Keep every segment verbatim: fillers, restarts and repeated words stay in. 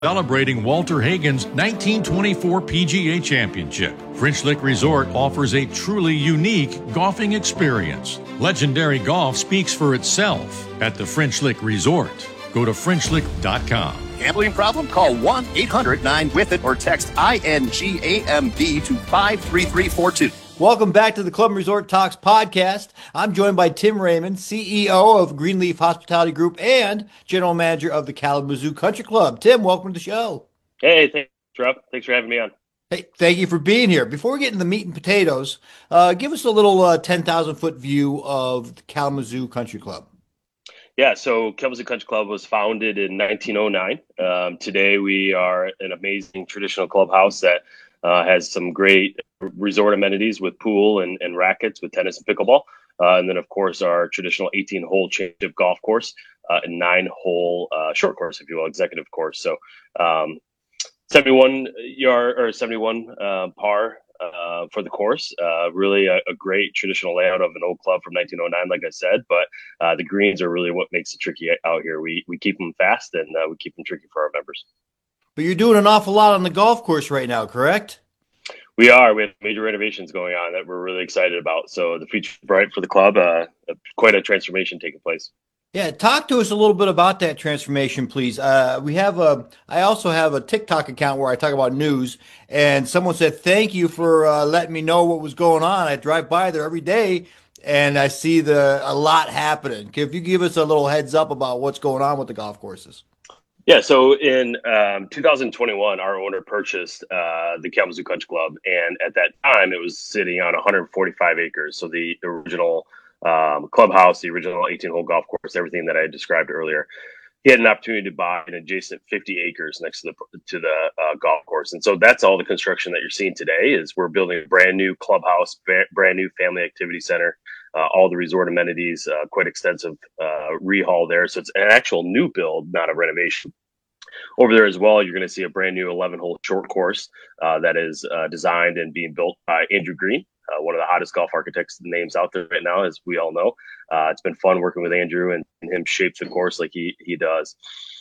Celebrating Walter Hagen's nineteen twenty-four P G A Championship, French Lick Resort offers a truly unique golfing experience. Legendary golf speaks for itself at the French Lick Resort. Go to French Lick dot com. Gambling problem? Call one eight hundred nine with it or text I N G A M B to five three three four two. Welcome back to the Club and Resort Talks podcast. I'm joined by Tim Raymond, C E O of Greenleaf Hospitality Group and General Manager of the Kalamazoo Country Club. Tim, welcome to the show. Hey, thanks, Rob. Thanks for having me on. Hey, thank you for being here. Before we get into the meat and potatoes, uh, give us a little uh, ten thousand foot view of the Kalamazoo Country Club. Yeah, so Kalamazoo Country Club was founded in nineteen oh nine. Um, today, we are an amazing traditional clubhouse that uh, has some great resort amenities with pool and, and rackets with tennis and pickleball. Uh, and then, of course, our traditional eighteen hole championship golf course uh, and nine hole uh, short course, if you will, executive course. So um, seventy-one yard or seventy-one uh, par uh, for the course. Uh, really a, a great traditional layout of an old club from nineteen oh nine, like I said. But uh, the greens are really what makes it tricky out here. We, we keep them fast and uh, we keep them tricky for our members. But you're doing an awful lot on the golf course right now, correct? We are. We have major renovations going on that we're really excited about. So the future is bright for the club. Uh, quite a transformation taking place. Yeah, talk to us a little bit about that transformation, please. Uh, we have a. I also have a TikTok account where I talk about news, and someone said, "Thank you for uh, letting me know what was going on." I drive by there every day, and I see the a lot happening. If you give us a little heads up about what's going on with the golf courses. Yeah, so in um, two thousand twenty-one, our owner purchased uh, the Kalamazoo Country Club, and at that time, it was sitting on one hundred forty-five acres. So the original um, clubhouse, the original eighteen-hole golf course, everything that I described earlier. He had an opportunity to buy an adjacent fifty acres next to the to the uh, golf course, and so that's all the construction that you're seeing today. Is we're building a brand new clubhouse, brand new family activity center. Uh, all the resort amenities, uh, quite extensive uh, rehaul there. So it's an actual new build, not a renovation. Over there as well, you're going to see a brand new eleven hole short course uh, that is uh, designed and being built by Andrew Green, uh, one of the hottest golf architects names out there right now, as we all know. Uh, it's been fun working with Andrew and, and him shape the course like he, he does.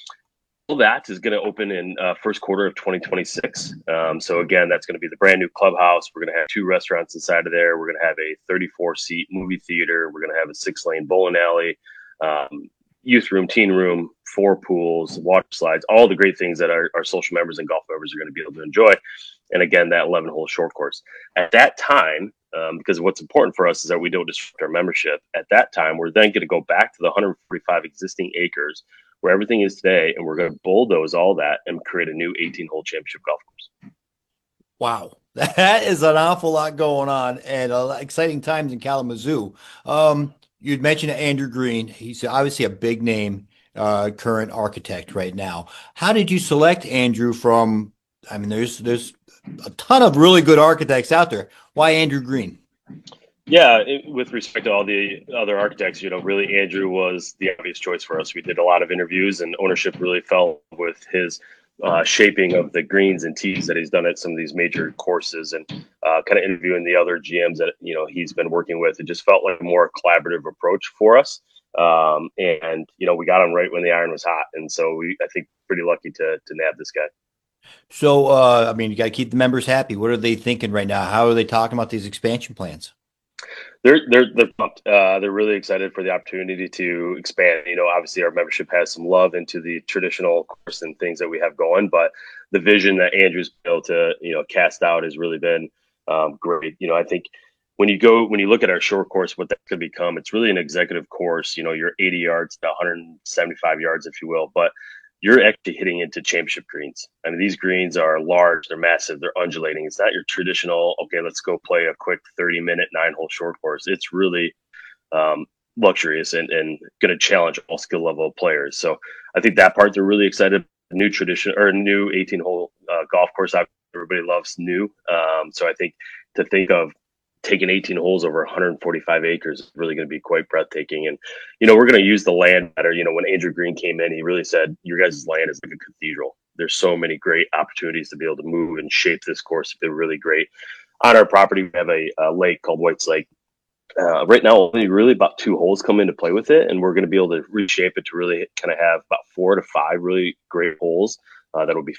All that is going to open in uh, first quarter of twenty twenty-six. Um, so again, that's going to be the brand new clubhouse. We're going to have two restaurants inside of there. We're going to have a thirty-four seat movie theater. We're going to have a six lane bowling alley, um, youth room, teen room, four pools, water slides, all the great things that our, our social members and golf members are going to be able to enjoy. And again, that eleven hole short course. At that time, um, because what's important for us is that we don't disrupt our membership. At that time, we're then going to go back to the one hundred forty-five existing acres where everything is today, and we're going to bulldoze all that and create a new eighteen hole championship golf course. Wow. That is an awful lot going on and uh, exciting times in Kalamazoo. Um, you'd mentioned Andrew Green. He's obviously a big name, uh, current architect right now. How did you select Andrew from, I mean, there's, there's a ton of really good architects out there. Why Andrew Green? Yeah, it, with respect to all the other architects, you know, really Andrew was the obvious choice for us. We did a lot of interviews, and ownership really fell with his uh, shaping of the greens and tees that he's done at some of these major courses, and uh, kind of interviewing the other G Ms that, you know, he's been working with. It just felt like a more collaborative approach for us. Um, and, you know, we got him right when the iron was hot. And so we, I think, pretty lucky to to nab this guy. So, uh, I mean, you got to keep the members happy. What are they thinking right now? How are they talking about these expansion plans? They're they're they're pumped. Uh, they're really excited for the opportunity to expand. You know, obviously our membership has some love into the traditional course and things that we have going, but the vision that Andrew's been able to, you know, cast out has really been um, great. You know, I think when you go when you look at our short course, what that could become, it's really an executive course. You know, you're eighty yards to one hundred seventy-five yards, if you will, but you're actually hitting into championship greens. I mean, these greens are large, they're massive, they're undulating. It's not your traditional, okay, let's go play a quick thirty minute nine hole short course. It's really um, luxurious and, and going to challenge all skill level players. So I think that part they're really excited. New tradition or new eighteen hole uh, golf course. Everybody loves new. Um, so I think to think of taking eighteen holes over one hundred forty-five acres is really going to be quite breathtaking. And, you know, we're going to use the land better. You know, when Andrew Green came in, he really said, your guys' land is like a cathedral. There's so many great opportunities to be able to move and shape this course to be really great. On our property, we have a, a lake called White's Lake. Uh, right now, only really about two holes come into play with it, and we're going to be able to reshape it to really kind of have about four to five really great holes uh, that'll be